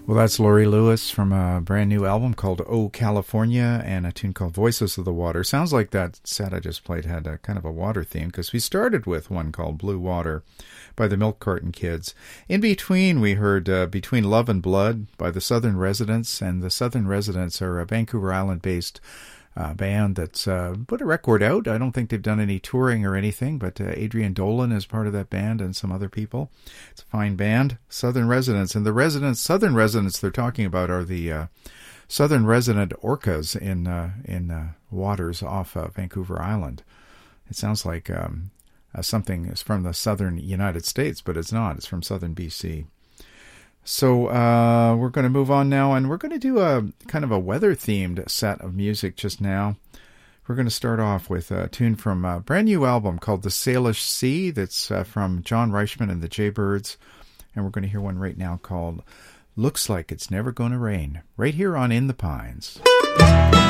Well, that's Laurie Lewis from a brand new album called Oh California and a tune called Voices of the Water. Sounds like that set I just played had a kind of a water theme because we started with one called Blue Water by the Milk Carton Kids. In between, we heard Between Love and Blood by the Southern Residents, and the Southern Residents are a Vancouver Island-based band that's put a record out. I don't think they've done any touring or anything, but Adrian Dolan is part of that band and some other people. It's a fine band, Southern Residents. And the Southern Residents they're talking about are the Southern Resident orcas in waters off Vancouver Island. It sounds like something is from the southern United States, but it's not. It's from southern BC. So we're going to move on now, and we're going to do a kind of a weather-themed set of music just now. We're going to start off with a tune from a brand new album called The Salish Sea that's from John Reichman and the Jaybirds, and we're going to hear one right now called Looks Like It's Never Gonna Rain, right here on In the Pines.